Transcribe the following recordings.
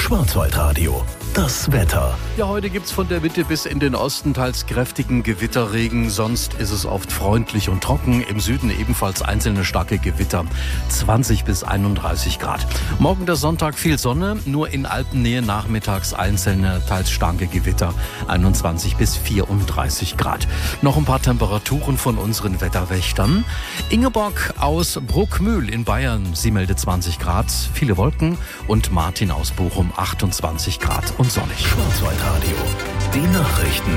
Schwarzwaldradio. Das Wetter. Ja, heute gibt's von der Mitte bis in den Osten teils kräftigen Gewitterregen. Sonst ist es oft freundlich und trocken. Im Süden ebenfalls einzelne starke Gewitter. 20 bis 31 Grad. Morgen der Sonntag viel Sonne. Nur in Alpennähe nachmittags einzelne, teils starke Gewitter. 21 bis 34 Grad. Noch ein paar Temperaturen von unseren Wetterwächtern. Ingeborg aus Bruckmühl in Bayern. Sie meldet 20 Grad. Viele Wolken. Und Martin aus Bochum 28 Grad und sonnig. Schwarzwaldradio. Die Nachrichten.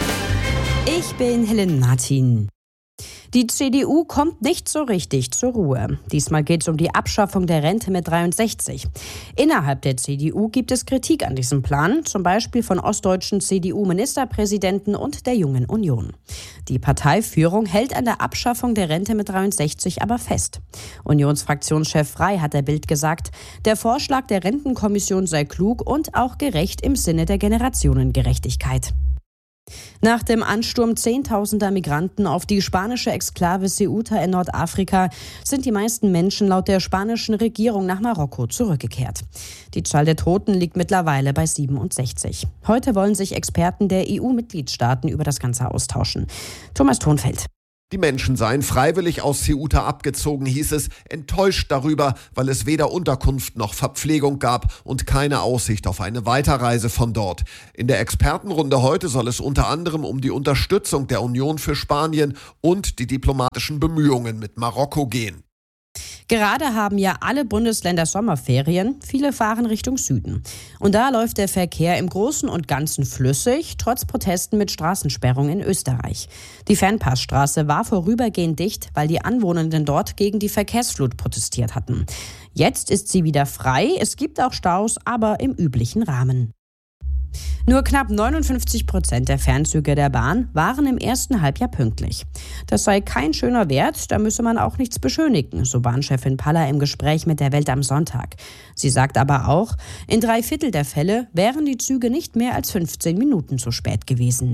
Ich bin Helen Martin. Die CDU kommt nicht so richtig zur Ruhe. Diesmal geht es um die Abschaffung der Rente mit 63. Innerhalb der CDU gibt es Kritik an diesem Plan, zum Beispiel von ostdeutschen CDU-Ministerpräsidenten und der Jungen Union. Die Parteiführung hält an der Abschaffung der Rente mit 63 aber fest. Unionsfraktionschef Frey hat der Bild gesagt, der Vorschlag der Rentenkommission sei klug und auch gerecht im Sinne der Generationengerechtigkeit. Nach dem Ansturm zehntausender Migranten auf die spanische Exklave Ceuta in Nordafrika sind die meisten Menschen laut der spanischen Regierung nach Marokko zurückgekehrt. Die Zahl der Toten liegt mittlerweile bei 67. Heute wollen sich Experten der EU-Mitgliedstaaten über das Ganze austauschen. Thomas Thonfeld. Die Menschen seien freiwillig aus Ceuta abgezogen, hieß es, enttäuscht darüber, weil es weder Unterkunft noch Verpflegung gab und keine Aussicht auf eine Weiterreise von dort. In der Expertenrunde heute soll es unter anderem um die Unterstützung der Union für Spanien und die diplomatischen Bemühungen mit Marokko gehen. Gerade haben ja alle Bundesländer Sommerferien, viele fahren Richtung Süden. Und da läuft der Verkehr im Großen und Ganzen flüssig, trotz Protesten mit Straßensperrung in Österreich. Die Fernpassstraße war vorübergehend dicht, weil die Anwohnenden dort gegen die Verkehrsflut protestiert hatten. Jetzt ist sie wieder frei, es gibt auch Staus, aber im üblichen Rahmen. Nur knapp 59% der Fernzüge der Bahn waren im ersten Halbjahr pünktlich. Das sei kein schöner Wert, da müsse man auch nichts beschönigen, so Bahnchefin Paller im Gespräch mit der Welt am Sonntag. Sie sagt aber auch, in 3/4 der Fälle wären die Züge nicht mehr als 15 Minuten zu spät gewesen.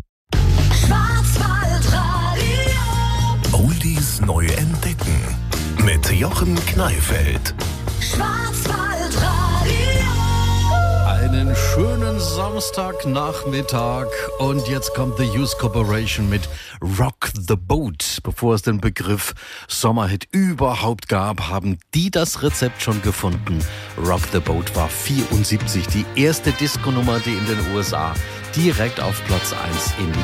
Oldies neu entdecken. Mit Jochen Kneifeld. Einen schönen Samstagnachmittag und jetzt kommt The Youth Corporation mit Rock the Boat. Bevor es den Begriff Sommerhit überhaupt gab, haben die das Rezept schon gefunden. Rock the Boat war 74, die erste Disco-Nummer, die in den USA direkt auf Platz 1 in die